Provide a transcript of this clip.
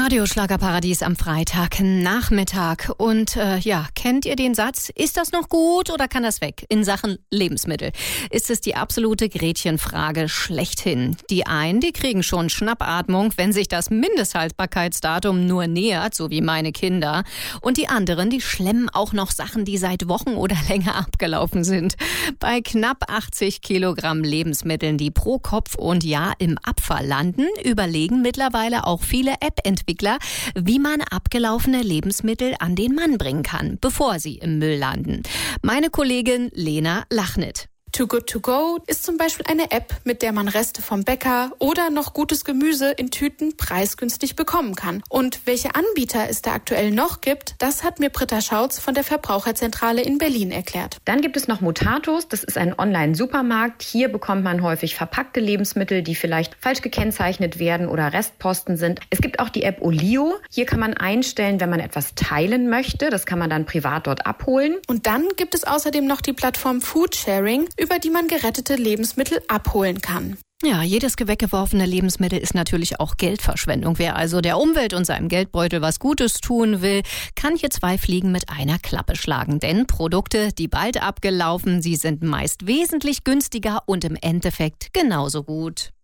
Radio Schlagerparadies am Freitagnachmittag. Und kennt ihr den Satz, ist das noch gut oder kann das weg in Sachen Lebensmittel? Ist es die absolute Gretchenfrage schlechthin. Die einen, die kriegen schon Schnappatmung, wenn sich das Mindesthaltbarkeitsdatum nur nähert, so wie meine Kinder. Und die anderen, die schlemmen auch noch Sachen, die seit Wochen oder länger abgelaufen sind. Bei knapp 80 Kilogramm Lebensmitteln, die pro Kopf und Jahr im Abfall landen, überlegen mittlerweile auch viele App-Entwickler, wie man abgelaufene Lebensmittel an den Mann bringen kann, bevor sie im Müll landen. Meine Kollegin Lena Lachnit. Too Good To Go ist zum Beispiel eine App, mit der man Reste vom Bäcker oder noch gutes Gemüse in Tüten preisgünstig bekommen kann. Und welche Anbieter es da aktuell noch gibt, das hat mir Britta Schautz von der Verbraucherzentrale in Berlin erklärt. Dann gibt es noch Mutatos, das ist ein Online-Supermarkt. Hier bekommt man häufig verpackte Lebensmittel, die vielleicht falsch gekennzeichnet werden oder Restposten sind. Es gibt auch die App Olio. Hier kann man einstellen, wenn man etwas teilen möchte. Das kann man dann privat dort abholen. Und dann gibt es außerdem noch die Plattform Foodsharing, über die man gerettete Lebensmittel abholen kann. Ja, jedes weggeworfene Lebensmittel ist natürlich auch Geldverschwendung. Wer also der Umwelt und seinem Geldbeutel was Gutes tun will, kann hier 2 Fliegen mit einer Klappe schlagen. Denn Produkte, die bald abgelaufen, sie sind meist wesentlich günstiger und im Endeffekt genauso gut.